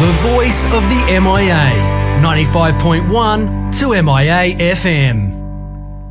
The voice of the MIA. 95.1 to MIA FM.